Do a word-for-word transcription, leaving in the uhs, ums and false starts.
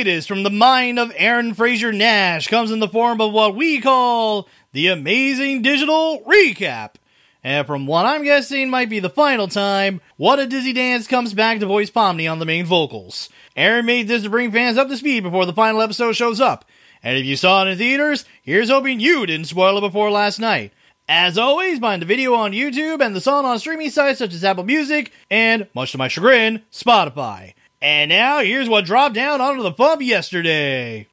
latest from the mind of Aaron Fraser Nash comes in the form of what we call the Amazing Digital Recap. And from what I'm guessing might be the final time, What a Dizzy Dance comes back to voice Pomni on the main vocals. Aaron made this to bring fans up to speed before the final episode shows up. And if you saw it in theaters, here's hoping you didn't spoil it before last night. As always, find the video on YouTube and the song on streaming sites such as Apple Music and, much to my chagrin, Spotify. And now, here's what dropped down onto the pub yesterday.